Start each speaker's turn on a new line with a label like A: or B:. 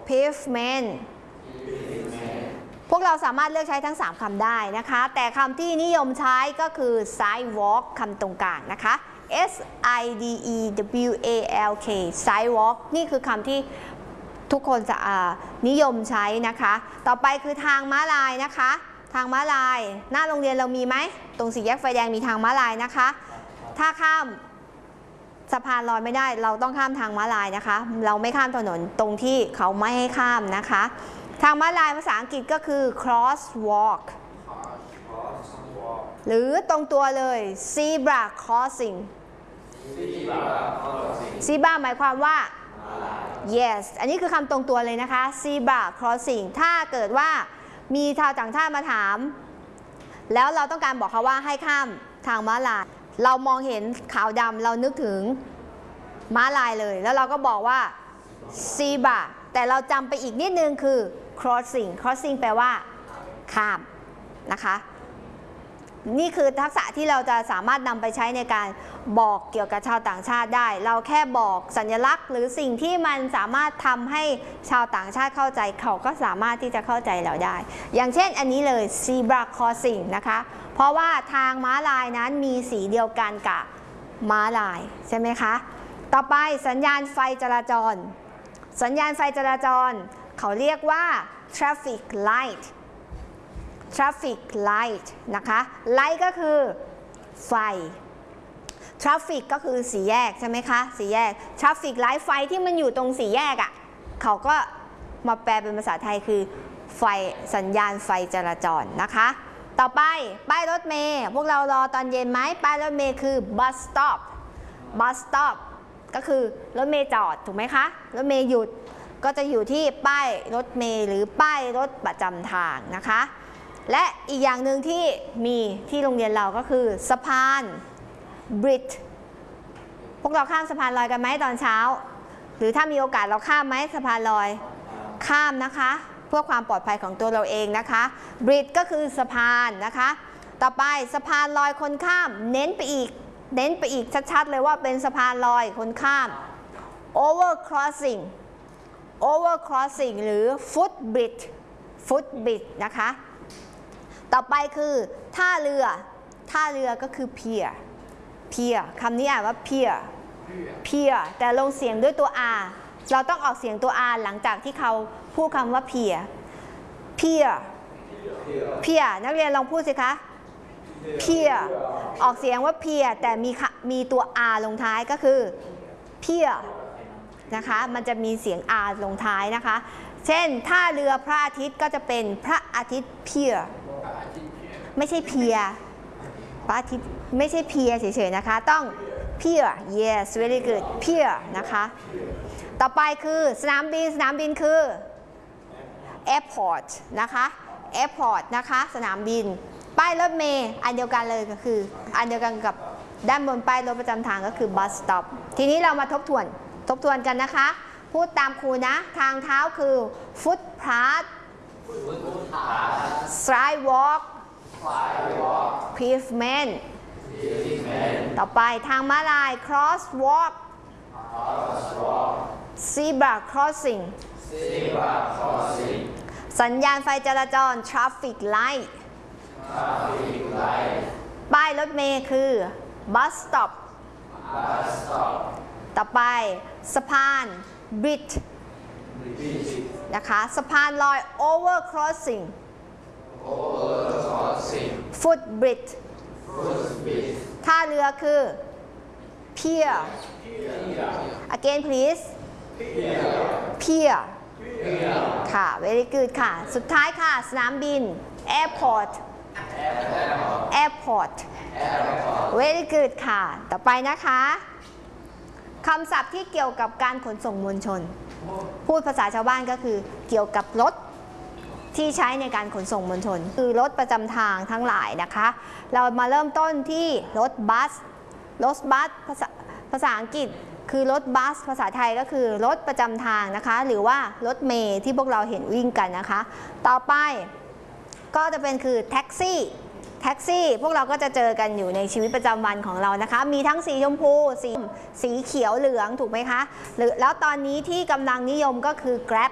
A: pavement พวกเราสามารถเลือกใช้ทั้ง3คำได้นะคะแต่คำที่นิยมใช้ก็คือ sidewalk คำตรงกลางนะคะ sidewalk sidewalk นี่คือคำที่ทุกคนจะนิยมใช้นะคะต่อไปคือทางม้าลายนะคะทางม้าลายหน้าโรงเรียนเรามีไหมตรงสี่แยกไฟแดงมีทางม้าลายนะคะถ้าข้ามสะพานลอยไม่ได้เราต้องข้ามทางม้าลายนะคะเราไม่ข้ามถนนตรงที่เขาไม่ให้ข้ามนะคะทางม้าลายภาษาอังกฤษก็คือ crosswalk หรือตรงตัวเลย zebra crossing zebra หมายความว่า yes อันนี้คือคำตรงตัวเลยนะคะ zebra crossing ถ้าเกิดว่ามีชาวต่างชาติมาถามแล้วเราต้องการบอกเขาว่าให้ข้ามทางม้าลายเรามองเห็นขาวดำเรานึกถึงม้าลายเลยแล้วเราก็บอกว่า zebra แต่เราจำไปอีกนิดนึงคือ crossing แปลว่าข้ามนะคะนี่คือทักษะที่เราจะสามารถนำไปใช้ในการบอกเกี่ยวกับชาวต่างชาติได้เราแค่บอกสัญลักษณ์หรือสิ่งที่มันสามารถทำให้ชาวต่างชาติเข้าใจเขาก็สามารถที่จะเข้าใจเราได้อย่างเช่นอันนี้เลย zebra crossing นะคะเพราะว่าทางม้าลายนั้นมีสีเดียวกันกับม้าลายใช่ไหมคะต่อไปสัญญาณไฟจราจรสัญญาณไฟจราจรเขาเรียกว่า traffic light traffic light นะคะ light ก็คือไฟ traffic ก็คือสี่แยกใช่ไหมคะสี่แยก traffic light ไฟที่มันอยู่ตรงสี่แยกอ่ะเขาก็มาแปลเป็นภาษาไทยคือไฟสัญญาณไฟจราจรนะคะต่อไปป้ายรถเมล์พวกเรารอตอนเย็นไหมป้ายรถเมล์คือ bus stop bus stop ก็คือรถเมล์จอดถูกไหมคะรถเมล์หยุดก็จะอยู่ที่ป้ายรถเมล์หรือป้ายรถประจำทางนะคะและอีกอย่างหนึ่งที่มีที่โรงเรียนเราก็คือสะพาน bridge พวกเราข้ามสะพานลอยกันไหมตอนเช้าหรือถ้ามีโอกาสเราข้ามไหมสะพานลอยข้ามนะคะเพื่อความปลอดภัยของตัวเราเองนะคะ bridge ก็คือสะพานนะคะต่อไปสะพานลอยคนข้ามเน้นไปอีกชัดๆเลยว่าเป็นสะพานลอยคนข้าม overcrossing หรือ footbridge นะคะต่อไปคือท่าเรือก็คือ pier คำนี้อ่านว่า pier แต่ลงเสียงด้วยตัว r เราต้องออกเสียงตัว r หลังจากที่เขาพูดคำว่า pier นักเรียนลองพูดสิคะ pier ออกเสียงว่า pier แต่มีตัว r ลงท้ายก็คือ pier นะคะมันจะมีเสียง r ลงท้ายนะคะเช่นท่าเรือพระอาทิตย์ก็จะเป็นพระอาทิตย์ pierไม่ใช่เพียพระอาทิตย์ไม่ใช่เพียเฉยๆนะคะต้อง pier yes very good pier นะคะต่อไปคือสนามบินคือ airport นะคะ airport นะคะสนามบินป้ายรถเมล์อันเดียวกันเลยก็คืออันเดียวกันกับด้านบนป้ายรถประจำทางก็คือ bus stop ทีนี้เรามาทบทวนกันนะคะพูดตามครูนะทางเท้าคือ footpath sidewalk pavement ต่อไปทางม้าลาย crosswalk zebra crossing สัญญาณไฟจราจร traffic light ป้ายรถเมล์คือ bus stop ต่อไปสะพาน bridge นะคะสะพานลอย overcrossing footbridge ท่าเรือคือ pier again please pier ค่ะ very good ค่ะสุดท้ายค่ะสนามบิน airport very good ค่ะต่อไปนะคะคำศัพท์ที่เกี่ยวกับการขนส่งมวลชนพูดภาษาชาวบ้านก็คือเกี่ยวกับรถที่ใช้ในการขนส่งมวลชนคือรถประจำทางทั้งหลายนะคะเรามาเริ่มต้นที่รถบัสภาษาอังกฤษคือรถบัสภาษาไทยก็คือรถประจำทางนะคะหรือว่ารถเมล์ที่พวกเราเห็นวิ่งกันนะคะต่อไปก็จะเป็นคือแท็กซี่พวกเราก็จะเจอกันอยู่ในชีวิตประจำวันของเรานะคะมีทั้งสีชมพูสีเขียวเหลืองถูกไหมคะแล้วตอนนี้ที่กำลังนิยมก็คือ Grab